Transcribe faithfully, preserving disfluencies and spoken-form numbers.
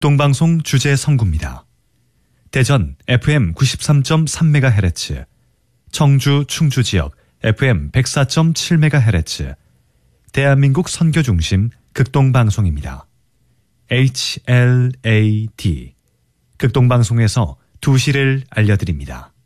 극동방송 주제 선구입니다. 대전 에프엠 구십삼 점 삼 메가헤르츠, 청주 충주 지역 에프엠 백사 점 칠 메가헤르츠, 대한민국 선교중심 극동방송입니다. 에이치 엘 에이 디, 극동방송에서 두 시를 알려드립니다.